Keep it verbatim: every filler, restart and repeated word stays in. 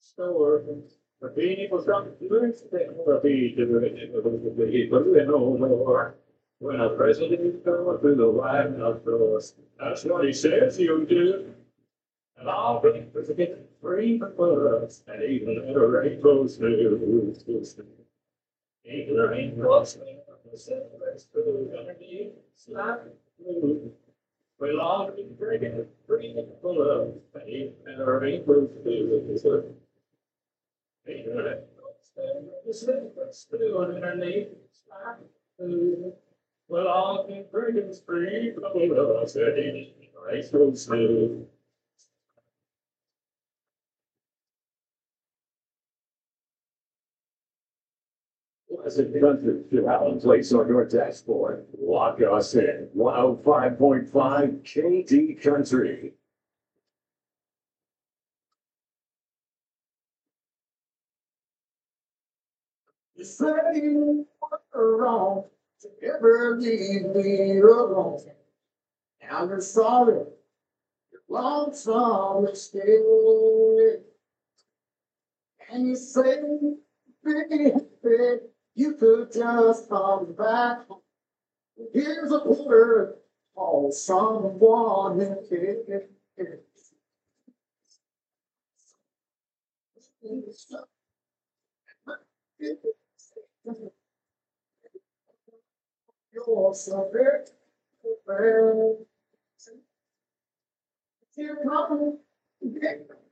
store. The people come to the people no more. When a president goes through the White House doors, that's what he says he'll do. And all the president free for us, and even the rainbows do. Even the rainbows do. The cigarettes do. Underneath, slap blue. We'll all be drinking free for us, and even the rainbows do. Well, all the friends free from us, and race will smooth. Pleasant country to Allen Place on your dashboard. Lock us in one oh five point five K D Country. You say you were wrong to ever leave me alone. Now you're sorry, you're lonesome mistake. And you say, baby, you could just come back. Here's a word for someone who cares. You're so very, very. You come.